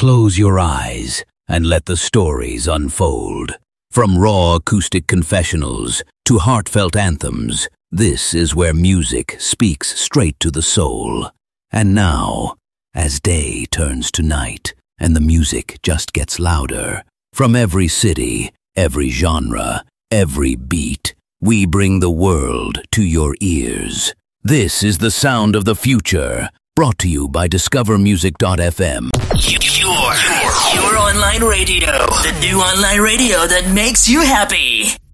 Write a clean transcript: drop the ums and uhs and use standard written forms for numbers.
close your eyes and let the stories unfold. From raw acoustic confessionals to heartfelt anthems, this is where music speaks straight to the soul. And now, as day turns to night and the music just gets louder, from every city, every genre, every beat, we bring the world to your ears. This is the sound of the future, brought to you by DiscoverMusic.fm. Your online radio. The new online radio that makes you happy.